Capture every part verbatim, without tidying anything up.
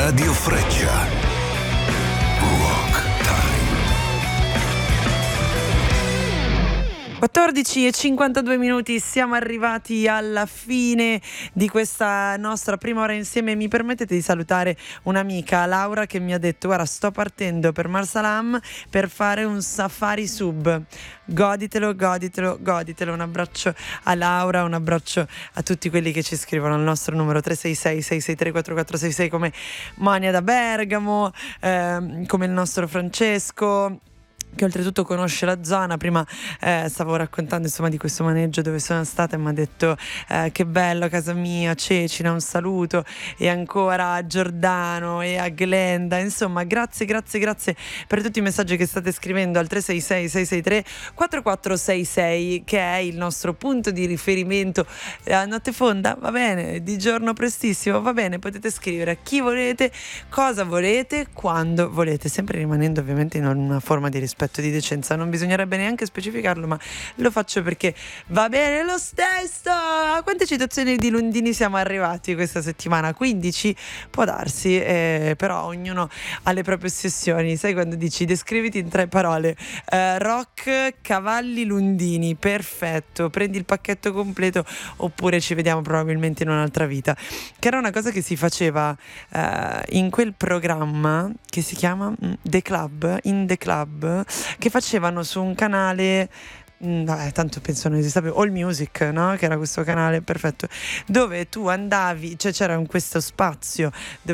Radio Freccia. Rock Time. quattordici e cinquantadue minuti, siamo arrivati alla fine di questa nostra prima ora insieme. Mi permettete di salutare un'amica, Laura, che mi ha detto: guarda, sto partendo per Marsalam per fare un safari sub. Goditelo, goditelo, goditelo. Un abbraccio a Laura, un abbraccio a tutti quelli che ci scrivono al nostro numero tre sei sei sei sei tre quattro quattro sei sei, come Monia da Bergamo, ehm, come il nostro Francesco, che oltretutto conosce la zona. Prima eh, stavo raccontando insomma di questo maneggio dove sono stata e mi ha detto eh, che bello casa mia, Cecina, un saluto, e ancora a Giordano e a Glenda. Insomma, grazie grazie grazie per tutti i messaggi che state scrivendo al tre sei sei sei sei tre quattro quattro sei sei, che è il nostro punto di riferimento. A notte fonda va bene, di giorno prestissimo va bene, potete scrivere a chi volete, cosa volete, quando volete, sempre rimanendo ovviamente in una forma di rispetto, di decenza. Non bisognerebbe neanche specificarlo, ma lo faccio perché va bene lo stesso. A quante citazioni di Lundini siamo arrivati questa settimana? quindici? Può darsi, eh, però ognuno ha le proprie ossessioni. Sai quando dici descriviti in tre parole? Eh, rock, cavalli, Lundini, perfetto, prendi il pacchetto completo, oppure ci vediamo probabilmente in un'altra vita. Che era una cosa che si faceva eh, in quel programma che si chiama The Club, in The Club, che facevano su un canale, mh, vabbè, tanto penso non esista più, All Music, no? Che era questo canale perfetto, dove tu andavi, cioè c'era questo spazio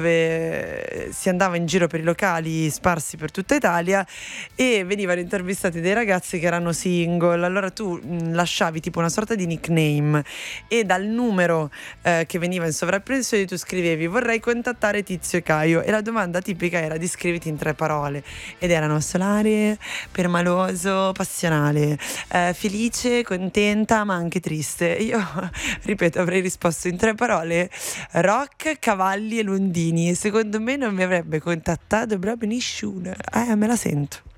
dove si andava in giro per i locali sparsi per tutta Italia e venivano intervistati dei ragazzi che erano single. Allora tu mh, lasciavi tipo una sorta di nickname e dal numero eh, che veniva in sovrappressione tu scrivevi: vorrei contattare Tizio e Caio, e la domanda tipica era: descriviti in tre parole, ed erano solare, permaloso, passionale, eh, felice, contenta ma anche triste. Io ripeto, avrei risposto in tre parole: rock, cavalli e Lundini, e secondo me non mi avrebbe contattato proprio nessuno. Eh, me la sento.